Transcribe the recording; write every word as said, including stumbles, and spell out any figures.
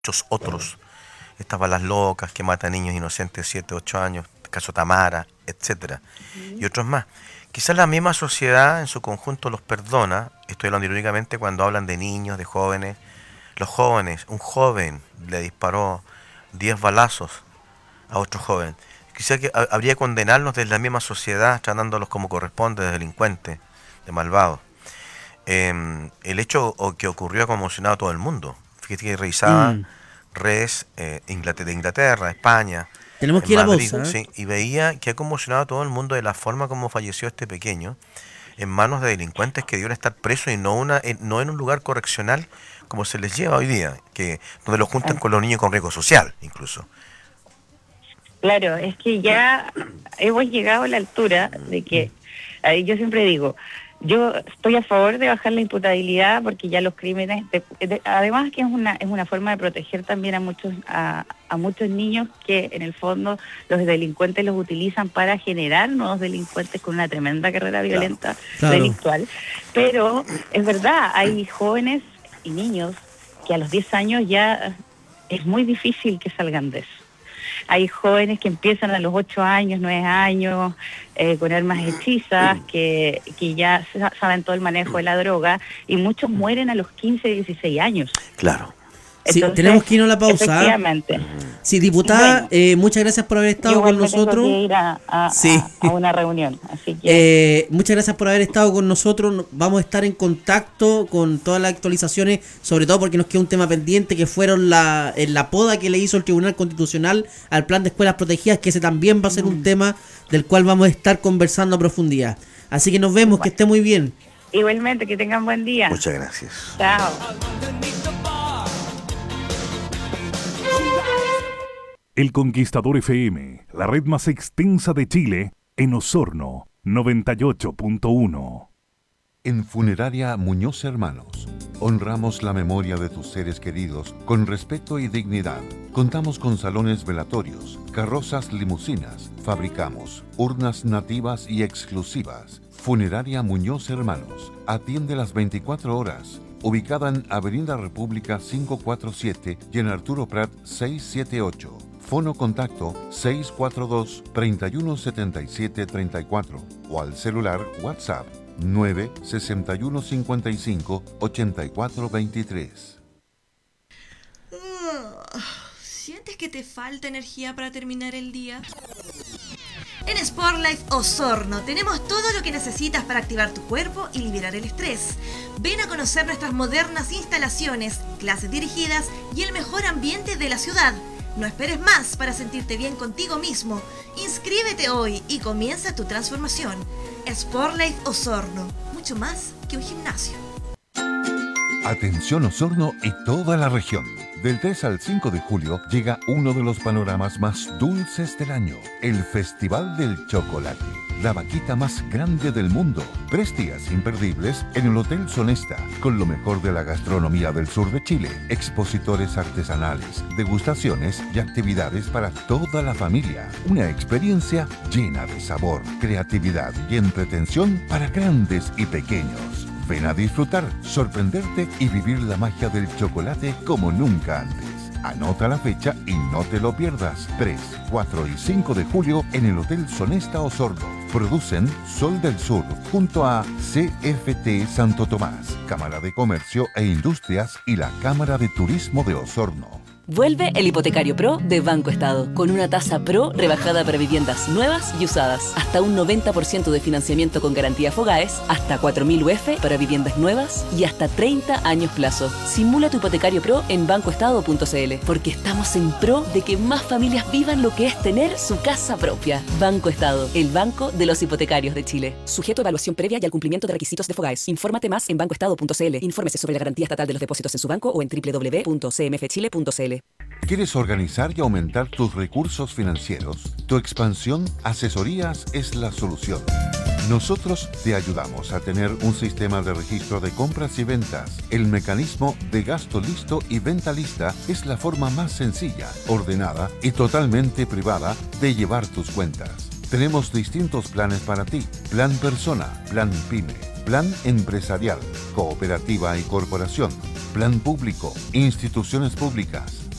muchos otros. Estas balas locas que matan niños inocentes de siete, ocho años, el caso Tamara, etcétera. Y otros más. Quizás la misma sociedad en su conjunto los perdona, estoy hablando irónicamente cuando hablan de niños, de jóvenes. Los jóvenes, un joven le disparó diez balazos a otro joven. Quizás que ha- habría que condenarnos desde la misma sociedad, tratándolos como corresponde, de delincuentes, de malvados. Eh, el hecho o- que ocurrió ha conmocionado a todo el mundo. Fíjate que revisaba Mm. redes eh, Inglaterra, de Inglaterra, España, Tenemos en que ir a Madrid, pausa, ¿eh? sí, y veía que ha conmocionado a todo el mundo de la forma como falleció este pequeño en manos de delincuentes que debieron estar presos y no una en, no en un lugar correccional como se les lleva hoy día, que donde los juntan Ah, con los niños con riesgo social, incluso. claro, es que ya hemos llegado a la altura de que, eh, yo siempre digo, yo estoy a favor de bajar la imputabilidad porque ya los crímenes, de- de- además que es una es una forma de proteger también a muchos a, a muchos niños que en el fondo los delincuentes los utilizan para generar nuevos delincuentes con una tremenda carrera violenta Claro. delictual. Pero es verdad, hay jóvenes y niños que a los diez años ya es muy difícil que salgan de eso. Hay jóvenes que empiezan a los ocho años, nueve años, eh, con armas hechizas, que, que ya sa- saben todo el manejo de la droga, y muchos mueren a los quince, dieciséis años. Claro. Sí, Entonces, tenemos que irnos a la pausa. efectivamente. Sí, diputada, Bueno. eh, muchas gracias por haber Yo estado igual con me tengo nosotros. que ir a, a- Sí. a- a una reunión, así que Eh, muchas gracias por haber estado con nosotros. No- Vamos a estar en contacto con todas las actualizaciones, sobre todo porque nos queda un tema pendiente que fueron la, en la poda que le hizo el Tribunal Constitucional al plan de escuelas protegidas, que ese también va a ser un tema del cual vamos a estar conversando a profundidad. Así que nos vemos, que esté muy bien. igualmente que tengan buen día. Muchas gracias. Chao. El Conquistador F M, la red más extensa de Chile, en Osorno, noventa y ocho punto uno. En Funeraria Muñoz Hermanos, honramos la memoria de tus seres queridos con respeto y dignidad. Contamos con salones velatorios, carrozas limusinas, fabricamos urnas nativas y exclusivas. Funeraria Muñoz Hermanos, atiende las veinticuatro horas. Ubicada en Avenida República quinientos cuarenta y siete y en Arturo Prat seiscientos setenta y ocho. Fono contacto seis cuatro dos, tres uno siete siete tres cuatro o al celular WhatsApp nueve seis uno cinco cinco ocho cuatro dos tres. ¿Sientes que te falta energía para terminar el día? En Sportlife Osorno tenemos todo lo que necesitas para activar tu cuerpo y liberar el estrés. Ven a conocer nuestras modernas instalaciones, clases dirigidas y el mejor ambiente de la ciudad. No esperes más para sentirte bien contigo mismo. Inscríbete hoy y comienza tu transformación. Sportlife Osorno, mucho más que un gimnasio. Atención Osorno y toda la región. Del tres al cinco de julio llega uno de los panoramas más dulces del año, el Festival del Chocolate, la vaquita más grande del mundo. Tres días imperdibles en el Hotel Sonesta, con lo mejor de la gastronomía del sur de Chile, expositores artesanales, degustaciones y actividades para toda la familia. Una experiencia llena de sabor, creatividad y entretención para grandes y pequeños. Ven a disfrutar, sorprenderte y vivir la magia del chocolate como nunca antes. Anota la fecha y no te lo pierdas. tres, cuatro y cinco de julio en el Hotel Sonesta Osorno. Producen Sol del Sur junto a C F T Santo Tomás, Cámara de Comercio e Industrias y la Cámara de Turismo de Osorno. Vuelve el Hipotecario Pro de Banco Estado, con una tasa Pro rebajada para viviendas nuevas y usadas, hasta un noventa por ciento de financiamiento con garantía Fogaes, hasta cuatro mil U F para viviendas nuevas y hasta treinta años plazo. Simula tu Hipotecario Pro en bancoestado punto c l, porque estamos en pro de que más familias vivan lo que es tener su casa propia. Banco Estado, el banco de los hipotecarios de Chile. Sujeto a evaluación previa y al cumplimiento de requisitos de Fogaes. Infórmate más en bancoestado punto c l. Infórmese sobre la garantía estatal de los depósitos en su banco o en doble u doble u doble u punto c m f chile punto c l. ¿Quieres organizar y aumentar tus recursos financieros? Tu expansión, Asesorías es la solución. Nosotros te ayudamos a tener un sistema de registro de compras y ventas. El mecanismo de gasto listo y venta lista es la forma más sencilla, ordenada y totalmente privada de llevar tus cuentas. Tenemos distintos planes para ti. Plan persona, plan pyme, plan empresarial, cooperativa y corporación, plan público, instituciones públicas,